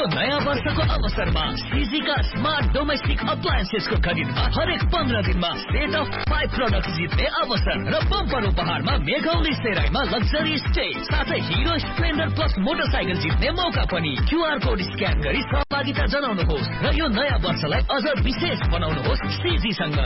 नयाँ वर्षको अवसरमा सीजीका स्मार्ट डोमेस्टिक अप्लायन्सेसको खरिदमा हरेक 15 दिनमा सेट अफ 5 प्रोडक्ट जित्ने अवसर र बम्पर उपहारमा मेघौली सेराईमा लग्जरी स्टे साथै हिरो स्प्लेन्डर प्लस मोटरसाइकल जित्ने मौका पनि। क्यूआर कोड स्क्यान गरी सहभागिता जनाउनुहोस् र यो नयाँ वर्षलाई अझ विशेष बनाउनुहोस् सीजीसँग।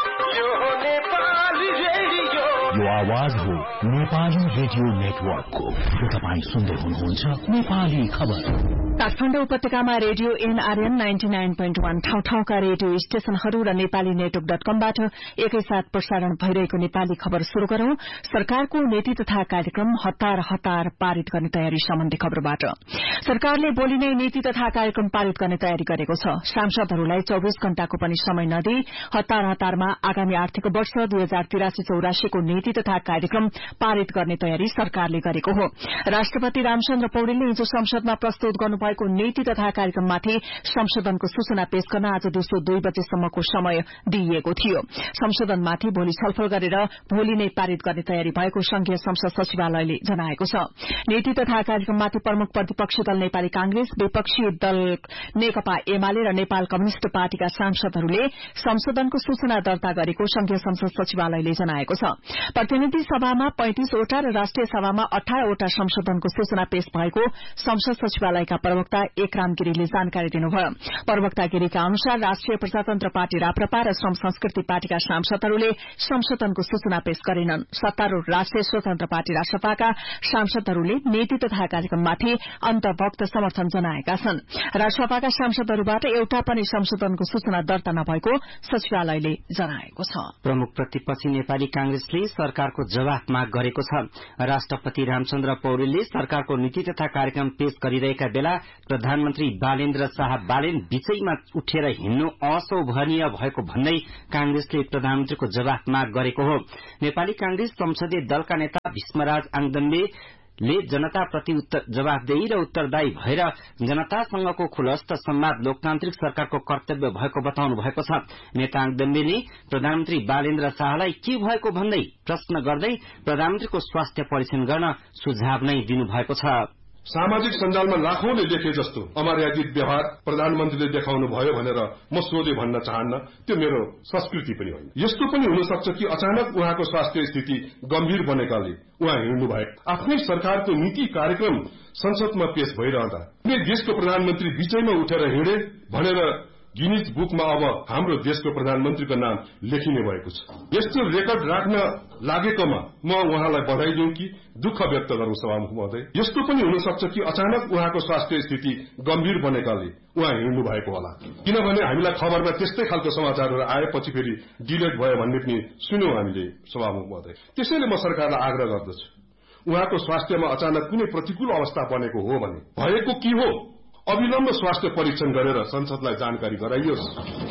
यो आवाज हो नेपाली रेडियो नेटवर्कको। यो तपाईँ सुन्दै हुनुहुन्छ नेपाली खबर। काठमाडौँ उपत्यकामा रेडियो एनआरएन 99.1 ठाउँ-ठाउँका रेडियो स्टेशनहरू र नेपाली नेटवर्क.कमबाट एकैसाथ प्रसारण भइरहेको नेपाली खबर शुरू गरौं। सरकारको नीति तथा कार्यक्रम हतार हतार पारित गर्ने तयारी सम्बन्धी खबरबाट। सरकारले भोलि नै नीति तथा कार्यक्रम पारित गर्ने तयारी गरेको छ। सांसदहरूलाई 24 घण्टाको पनि समय नदिई हतार हतारमा आगामी आर्थिक वर्ष 2083-84 को नीति तथा कार्यक्रम पारित गर्ने तयारी सरकारले गरेको हो। राष्ट्रपति रामचन्द्र पौडेलले हिजो संसदमा प्रस्तुत गर्नुभएको नीति तथा कार्यक्रममाथि संशोधनको सूचना पेश गर्न आज दिउँसो 2 बजेसम्मको समय दिइएको थियो। संशोधनमाथि भोलि छलफल गरेर भोलि नै पारित गर्ने तयारी भएको संघीय संसद सचिवालयले जनाएको छ। नीति तथा कार्यक्रममाथि प्रमुख प्रतिपक्षी दल नेपाली कांग्रेस, विपक्षी दल नेकपा एमाले र नेपाल कम्युनिष्ट पार्टीका सांसदहरूले संशोधनको सूचना दर्ता गरेको संघीय संसद सचिवालयले जनाएको छ। प्रतिनिधि सभामा 35 वटा र राष्ट्रिय सभामा 18 वटा संशोधनको सूचना पेश भएको संसद सचिवालयका प्रवक्ता एकराम गिरीले जानकारी दिनुभयो। प्रवक्ता गिरीका अनुसार राष्ट्रिय प्रजातन्त्र पार्टी राप्रपा र श्रम संस्कृति पार्टीका सांसदहरूले संशोधनको सूचना पेश गरेनन्। सत्तारूढ़ राष्ट्रिय स्वतन्त्र पार्टी रासपाका सांसदहरूले नीति तथा कार्यक्रममाथि अन्तर्भक्त समर्थन जनाएका छन्। रासपाका सांसदहरूबाट एउटा पनि संशोधनको सूचना दर्ता नभएको सचिवालयले जनाएको छ। प्रमुख प्रतिपक्षी नेपाली कांग्रेसले सरकारको जवाफ माग गरेको छ। राष्ट्रपति रामचन्द्र पौडेलले सरकारको नीति तथा कार्यक्रम पेश गरिरहेका बेला प्रधानमन्त्री बालेन्द्र शाह बालेन बीचैमा उठेर हिँड्नु अशोभनीय भएको भन्दै कांग्रेसले प्रधानमन्त्रीको जवाफ माग गरेको हो। नेपाली कांग्रेस संसदीय दलका नेता भीष्मराज आङदम्बे जनताप्रति जवाफदेही र उत्तरदायी भएर जनतासँगको खुलस्त संवाद लोकतान्त्रिक सरकारको कर्तव्य भएको बताउनु भएको छ। नेता आङदम्बेले प्रधानमन्त्री बालेन्द्र शाहलाई के भएको भन्दै प्रश्न गर्दै प्रधानमन्त्रीको स्वास्थ्य परीक्षण गर्न सुझाव नै दिनुभएको छ। सामाजिक सञ्जालमा लाखौंले लेखे जस्तो अमर्यादित व्यवहार प्रधानमन्त्रीले देखाउनु भयो भनेर म सोझै भन्न चाहन्न। त्यो मेरो संस्कृति पनि होइन। यस्तो पनि हुन सक्छ कि अचानक उहाँको स्वास्थ्य स्थिति गम्भीर बनेकाले उहाँ हिँड्नु भयो। आफ्नै सरकारको नीति कार्यक्रम संसदमा पेश भइरहँदा कुनै देशको प्रधानमन्त्री बीचैमा उठेर हिँडे भनेर गिनिज बुकमा अब हाम्रो देशको प्रधानमन्त्रीको नाम लेखिने भएको छ। यस्तो रेकर्ड राख्न लागेकोमा म उहाँलाई बधाई दिउँ कि दुःख व्यक्त गरौं सभामुख महोदय। यस्तो पनि हुन सक्छ कि अचानक उहाँको स्वास्थ्य स्थिति गम्भीर बनेकाले उहाँ हिँड्नु भएको होला। किनभने हामीलाई खबरमा त्यस्तै खालको समाचारहरू आएपछि फेरि डिलेट भयो भन्ने पनि सुन्यौं हामीले सभामुख महोदय। त्यसैले म सरकारलाई आग्रह गर्दछु, उहाँको स्वास्थ्यमा अचानक कुनै प्रतिकूल अवस्था बनेको हो भने भएको के हो अविलम्ब स्वास्थ्य परीक्षण गरेर संसदलाई जानकारी गराइयोस्।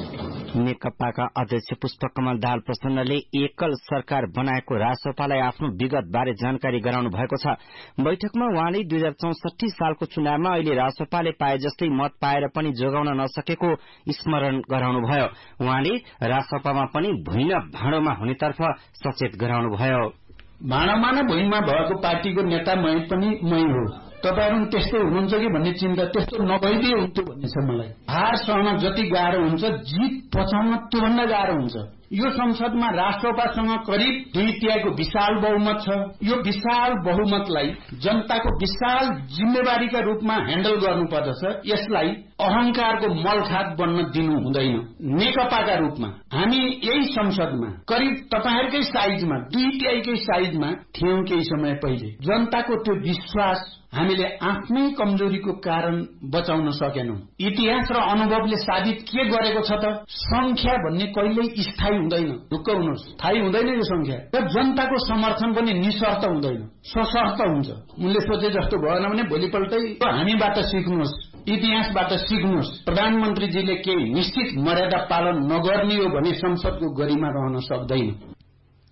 नेकपाका अध्यक्ष पुष्पकमल दाहाल प्रचण्डले एकल सरकार बनाएको रासपालाई आफ्नो विगत बारे जानकारी गराउनु भएको छ। बैठकमा उहाँले 2064 सालको चुनावमा अहिले रासपाले पाए जस्तै मत पाएर पनि जोगाउन नसकेको स्मरण गराउनुभयो। उहाँले रासपामा पनि भुइँ भाँडोमा हुनेतर्फ सचेत गराउनुभयो। भाँडामा न भुइँमा भएको पार्टीको नेता मै हो। तपाईहरु त्यस्तो हुनुहुन्छ कि भन्ने चिन्ता त्यस्तो नभइदिए हुन्थ्यो भन्ने छ मलाई। हार सहन जति गाह्रो हुन्छ जित पचाउन त्योभन्दा गाह्रो हुन्छ। यो संसदमा राष्ट्रपासँग करिब 2/3 विशाल बहुमत छ। यो विशाल बहुमतलाई जनताको विशाल जिम्मेवारीका रूपमा ह्यान्डल गर्नुपर्दछ। यसलाई अहंकारको मलखात बन्न दिनु हुँदैन। नेकपाका रूपमा हामी यही संसदमा करिब तपाईहरुकै साइजमा 2/3 साइजमा थियौं केही समय पहिले। जनताको त्यो विश्वास हामीले आफ्नै कमजोरीको कारण बचाउन सकेनौं। इतिहास र अनुभवले साबित के गरेको छ त संख्या भन्ने कहिल्यै स्थायी हुँदैन। ढुक्क हुनुहोस्, स्थायी हुँदैन यो संख्या। र जनताको समर्थन पनि निशर्त हुँदैन, सशर्त हुन्छ। उनले सोचे जस्तो भएन भने भोलिपल्टै हामीबाट सिक्नुहोस्, इतिहासबाट सिक्नुहोस्। प्रधानमन्त्रीजीले केही निश्चित मर्यादा पालन नगर्ने हो भने संसदको गरिमा रहन सक्दैन।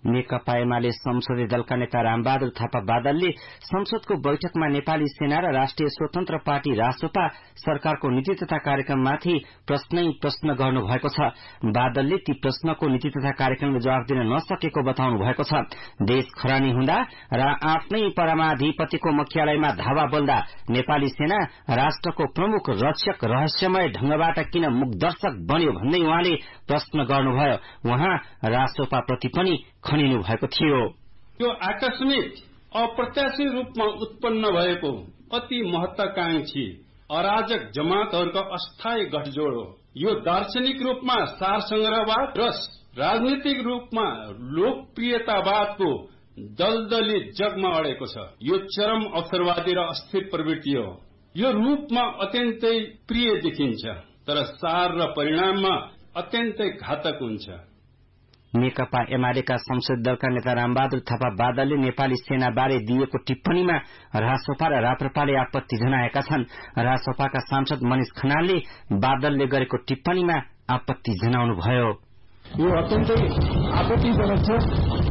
नेकपा एमाले संसदीय दलका नेता रामबहादुर थापा बादलले संसदको बैठकमा नेपाली सेना र राष्ट्रिय स्वतन्त्र पार्टी रासोपा सरकारको नीति तथा कार्यक्रममाथि प्रश्न गर्नुभएको छ। बादलले ती प्रश्नको नीति तथा कार्यक्रमले जवाफ दिन नसकेको बताउनु भएको छ। देश खरानी हुँदा र आफ्नै परमाधिपतिको मुख्यालयमा धावा बोल्दा नेपाली सेना राष्ट्रको प्रमुख रक्षक रहस्यमय ढंगबाट किन मुखदर्शक बन्यो भन्दै उहाँले प्रश्न गर्नुभयो। उहाँ रासोपा प्रति पनि खनिनु भएको थियो। यो आकस्मिक अप्रत्याशित रूपमा उत्पन्न भएको अति महत्वाकांक्षी अराजक जमातहरूको अस्थायी गठजोड हो। यो दार्शनिक रूपमा सार संग्रहवाद र राजनीतिक रूपमा लोकप्रियतावादको दलदली जगमा अडेको छ। यो चरम अवसरवादी र अस्थिर प्रवृत्ति हो। यो रूपमा अत्यन्तै प्रिय देखिन्छ तर सार र परिणाममा अत्यन्तै घातक हुन्छ। नेकपा एमालेका संसदीय दलका नेता रामबहादुर थापा बादलले नेपाली सेनाबारे दिएको टिप्पणीमा रासोपा र राप्रपाले आपत्ति जनाएका छन्। रासोपाका सांसद मनिष खनालले बादलले गरेको टिप्पणीमा आपत्ति जनाउनुभयो। यो अत्यन्तै आपत्तिजनक छ।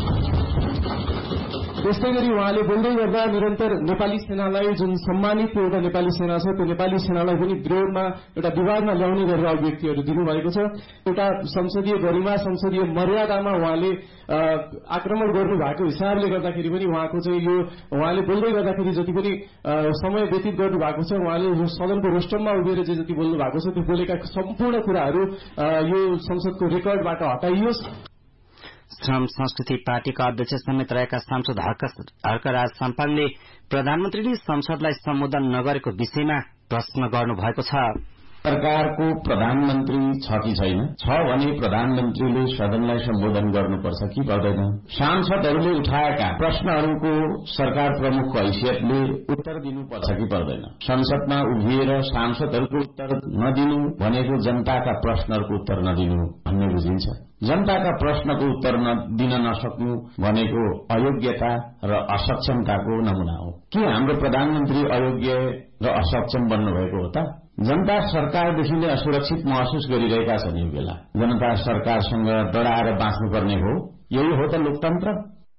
त्यस्तै गरी उहाँले बोल्दै गर्दा निरन्तर नेपाली सेनालाई जुन सम्मानित एउटा नेपाली सेना छ त्यो नेपाली सेनालाई पनि विरोधमा एउटा विवादमा ल्याउने गरेर अभिव्यक्तिहरू दिनुभएको छ। एउटा संसदीय गरिमा संसदीय मर्यादामा उहाँले आक्रमण गर्नु भएको हिसाबले गर्दाखेरि पनि उहाँको चाहिँ यो उहाँले बोल्दै गर्दाखेरि जति पनि समय व्यतीत गर्नु भएको छ उहाँले सदनको रोस्टममा उभिएर चाहिँ जति बोल्नु भएको छ त्यो बोलेका सम्पूर्ण कुराहरू यो संसदको रेकर्डबाट हटाइयोस्। श्रम संस्कृति पार्टीका अध्यक्ष समेत रहेका सांसद हर्कराज साम्पाङले प्रधानमन्त्रीले संसदलाई सम्बोधन नगरेको विषयमा प्रश्न गर्नुभएको छ। सरकारको प्रधानमन्त्री छ कि छैन? छ भने प्रधानमन्त्रीले सदनलाई सम्बोधन गर्नुपर्छ कि पर्दैन? सांसदहरूले उठाएका प्रश्नहरूको सरकार प्रमुखको हैसियतले उत्तर दिनुपर्छ कि पर्दैन? संसदमा उभिएर सांसदहरूको उत्तर नदिनु भनेको जनताका प्रश्नहरूको उत्तर नदिनु भन्ने बुझिन्छ। जनताका प्रश्नको उत्तर दिन नसक्नु भनेको अयोग्यता र असक्षमताको नमूना हो। के हाम्रो प्रधानमन्त्री अयोग्य र असक्षम बन्नुभएको हो त? जनता सरकारदेखि नै असुरक्षित महसुस गरिरहेका छन्। यो बेला जनता सरकारसँग डराएर बाँच्नुपर्ने हो। यही हो त लोकतन्त्र।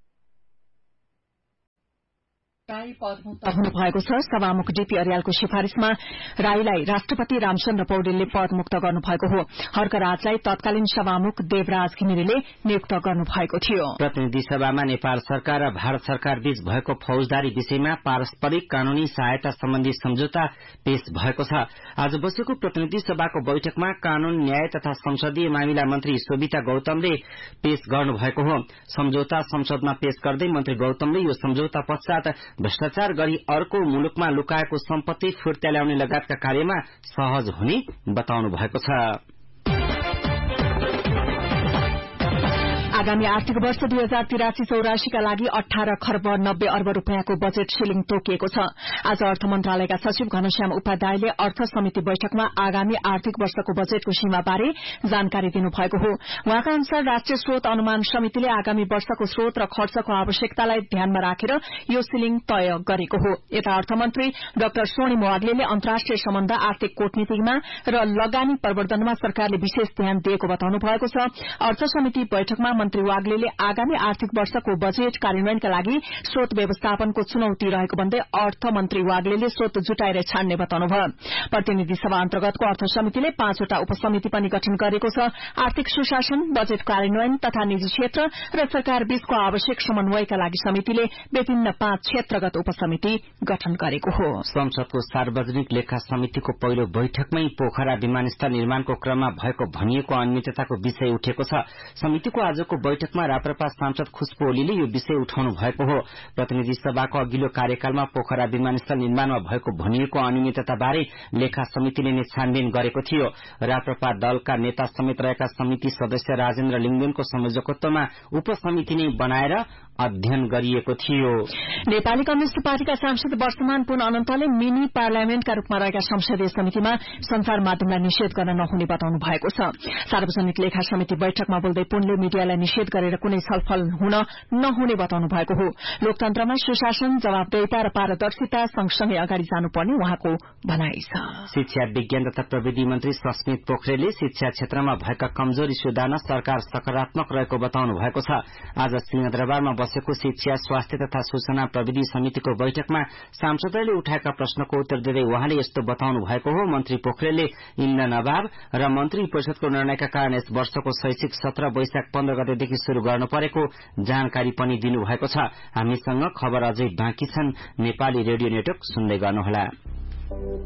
राई पदमुक्त हुनुभएको छ। सभामुख डीपी अर्यालको सिफारिशमा राईलाई राष्ट्रपति रामचन्द्र पौडेलले पदमुक्त गर्नुभएको हो। हर्कराजलाई तत्कालीन सभामुख देवराज घिमिरेले नियुक्त गर्नुभएको थियो। प्रतिनिधि सभामा नेपाल सरकार र भारत सरकार बीच भएको फौजदारी विषयमा पारस्परिक कानूनी सहायता सम्बन्धी सम्झौता पेश भएको छ। आज बसेको प्रतिनिधि सभाको बैठकमा कानून न्याय तथा संसदीय मामिला मन्त्री शोभिता गौतमले पेश गर्नुभएको हो। सम्झौता संसदमा पेश गर्दै मन्त्री गौतमले यो सम्झौता पश्चात भ्रष्टाचार गरी अर्को मुलुकमा लुकाएको सम्पत्ति फिर्ता ल्याउने लगायतका कार्यमा सहज हुने बताउनु भएको छ। आगामी आर्थिक वर्ष 2083-84 का लागि 18 खर्ब 90 अर्ब रूपियाँको बजेट सिलिङ तोकिएको छ। आज अर्थ मन्त्रालयका सचिव घनश्याम उपाध्यायले अर्थ समिति बैठकमा आगामी आर्थिक वर्षको बजेटको सीमाबारे जानकारी दिनुभएको हो। उहाँका अनुसार राष्ट्रिय स्रोत अनुमान समितिले आगामी वर्षको स्रोत र खर्चको आवश्यकतालाई ध्यानमा राखेर यो सिलिङ तय गरेको हो। यता अर्थमन्त्री डाक्टर स्वर्णिम वाग्लेले अन्तर्राष्ट्रिय सम्बन्ध आर्थिक कूटनीतिमा र लगानी प्रवर्धनमा सरकारले विशेष ध्यान दिएको बताउनु भएको छ। अर्थ समिति बैठकमा मन्त्री वाग्लेले आगामी आर्थिक वर्षको बजेट कार्यान्वयनका लागि स्रोत व्यवस्थापनको चुनौती रहेको भन्दै अर्थमन्त्री वाग्लेले स्रोत जुटाएर छान्ने बताउनुभयो। प्रतिनिधि सभा अन्तर्गतको अर्थ समितिले 5 वटा उपसमिति पनि गठन गरेको छ। आर्थिक सुशासन, बजेट कार्यान्वयन तथा निजी क्षेत्र र सरकार बीचको आवश्यक समन्वयका लागि समितिले विभिन्न 5 क्षेत्रगत उपसमिति गठन गरेको हो। संसदको सार्वजनिक लेखा समितिको पहिलो बैठकमै पोखरा विमानस्थल निर्माणको क्रममा भएको भनिएको अनियमितताको विषय उठेको छ। समितिको आजको बैठकमा राप्रपा सांसद खुशबु ओलीले यो विषय उठाउनु भएको हो। प्रतिनिधि सभाको अघिल्लो कार्यकालमा पोखरा विमानस्थल निर्माणमा भएको भनिएको अनियमितताबारे लेखा समितिले नै छानबिन गरेको थियो। राप्रपा दलका नेता समेत रहेका समिति सदस्य राजेन्द्र लिङ्गदेनको संयोजकत्वमा उपसमिति नै बनाएर अध्ययन गरिएको थियो। नेपाली कम्युनिष्ट पार्टीका सांसद वर्षमान पुन अनन्तले मिनी पार्लियामेन्टका रूपमा रहेका संसदीय समितिमा संचार माध्यमलाई निषेध गर्न नहुने बताउनु भएको छ। सार्वजनिक लेखा समिति बैठकमा बोल्दै पुनले मिडियालाई निषेध गरेर कुनै छलफल हुन नहुने बताउनु भएको हो। लोकतन्त्रमा सुशासन, जवाबदेहिता र पारदर्शिता सँगसँगै अगाडि जानुपर्ने उहाँको भनाइ छ। शिक्षा विज्ञान तथा प्रविधि मन्त्री सस्मित पोखरेलले शिक्षा क्षेत्रमा भएका कमजोरी सुधार्न सरकार सकारात्मक रहेको बताउनु भएको छ। आज सिंहदरबारमा बसेको शिक्षा, स्वास्थ्य तथा सूचना प्रविधि समितिको बैठकमा सांसदहरूले उठाएका प्रश्नको उत्तर दिँदै उहाँले यस्तो बताउनु भएको हो। मन्त्री पोखरेलले इन्धन अभाव र मन्त्री परिषदको निर्णयका कारण यस वर्षको शैक्षिक सत्र वैशाख 15 गतेदेखि शुरू गर्नु परेको जानकारी पनि दिनुभएको छ। हामीसँग खबर अझै बाँकी छन्। नेपाली रेडियो नेटवर्क सुन्दै गर्नुहोला।